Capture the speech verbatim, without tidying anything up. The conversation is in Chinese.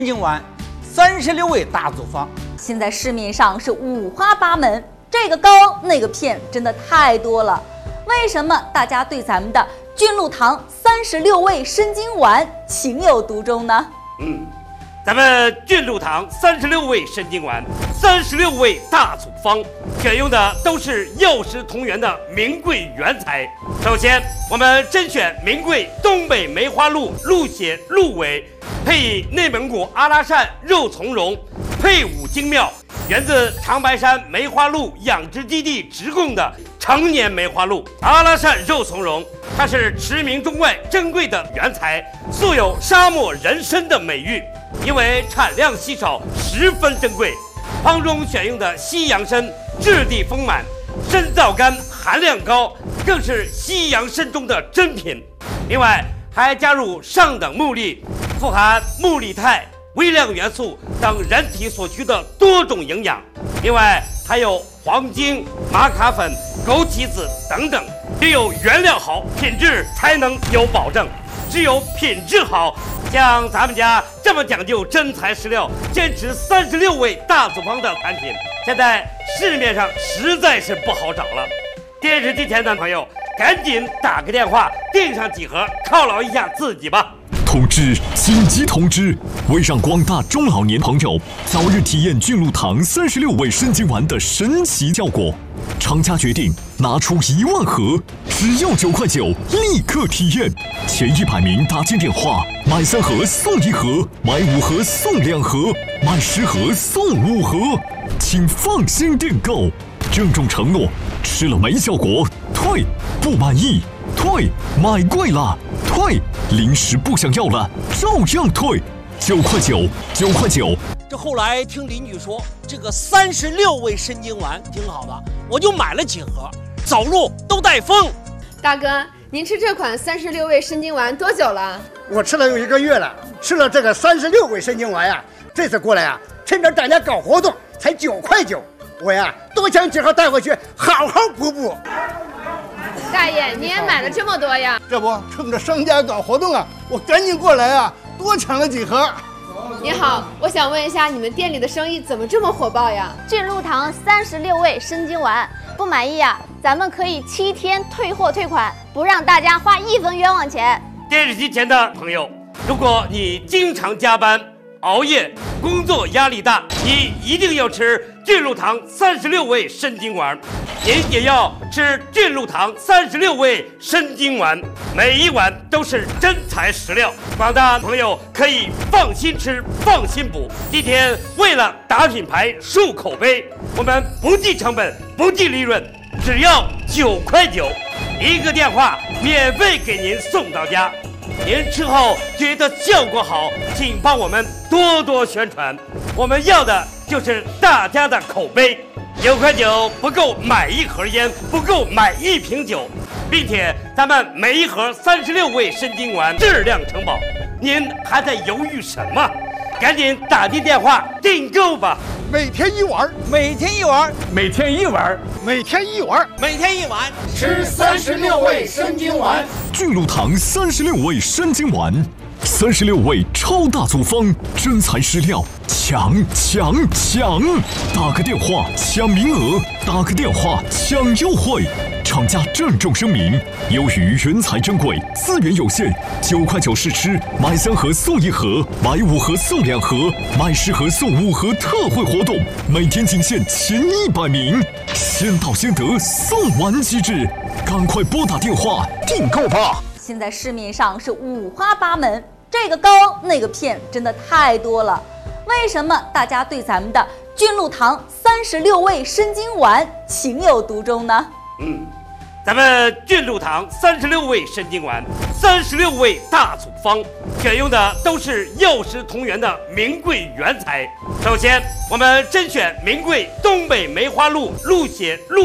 精丸，三十六味大组方。 现在市面上是五花八门，这个膏那个片真的太多了。为什么大家对咱们的菌露堂三十六味生津丸情有独钟呢？ 嗯，咱们菌露堂三十六味生津丸，三十六味大组方，选用的都是药食同源的名贵原材。首先，我们甄选名贵东北梅花鹿鹿血鹿尾，配以内蒙古阿拉善肉苁蓉，配伍精妙，源自长白山梅花鹿养殖基地直供的成年梅花鹿。阿拉善肉苁蓉，它是驰名中外珍贵的原材，素有沙漠人参的美誉。因为产量稀少，十分珍贵。方中选用的西洋参质地丰满，参皂苷含量高，更是西洋参中的珍品。另外还加入上等木粒，富含木力肽、微量元素等人体所需的多种营养。另外还有黄精、玛卡粉、枸杞子等等。只有原料好，品质才能有保证。只有品质好，像咱们家这么讲究真材实料，坚持三十六味大组方的产品，现在市面上实在是不好找了。电视机前的朋友，赶紧打个电话订上几盒，犒劳一下自己吧。 通知！紧急通知！为让广大中老年朋友早日体验菌露堂三十六味生津丸的神奇效果，厂家决定拿出一万盒，只要九块九，立刻体验。前一百名打进电话，买三盒送一盒，买五盒送两盒，买十盒送五盒，请放心订购。郑重承诺，吃了没效果退，不满意退，买贵了退，零食不想要了照样退，九块九，九块九。 这后来听邻居说，这个三十六味生津丸挺好的，我就买了几盒，走路都带风。 大哥，您吃这款三十六味生津丸多久了？ 我吃了有一个月了，吃了这个三十六味生津丸呀，这次过来啊，趁着大家搞活动，才九块九，我呀多抢几盒带回去，好好补补。 大爷，你也买了这么多呀？ 这不，趁着商家搞活动啊，我赶紧过来啊，多抢了几盒。 你好，我想问一下，你们店里的生意怎么这么火爆呀？ 菌露堂三十六味生津丸，不满意啊，咱们可以七天退货退款，不让大家花一分冤枉钱。 电视机前的朋友，如果你经常加班、熬夜，工作压力大，你一定要吃菌露堂三十六味生津丸。您也要吃菌露堂三十六味生津丸，每一碗都是真材实料，广大朋友可以放心吃，放心补。今天为了打品牌、树口碑，我们不计成本，不计利润，只要九块九，一个电话免费给您送到家。您吃后觉得效果好，请帮我们多多宣传，我们要的就是大家的口碑。九块九不够买一盒烟，不够买一瓶酒，并且咱们每一盒三十六味生津丸质量承保，您还在犹豫什么？赶紧打进电话订购吧！ 每天一碗， 每天一碗， 每天一碗， 每天一碗， 每天一碗， 吃三十六味生津丸。 菌露堂三十六味生津丸，三十六味超大组方，真材实料，抢抢抢！打个电话抢名额，打个电话抢优惠。厂家郑重声明：由于原材珍贵，资源有限，九块九试吃，买三盒送一盒，买五盒送两盒，买十盒送五盒特惠活动，每天仅限前一百名，先到先得，送完即至，赶快拨打电话订购吧！ 现在市面上是五花八门，这个膏那个片真的太多了。为什么大家对咱们的菌露堂三十六味生津丸情有独钟呢？ 嗯，咱们菌露堂三十六味生津丸，三十六味大组方，选用的都是药食同源的名贵原材。首先，我们甄选名贵东北梅花鹿鹿血鹿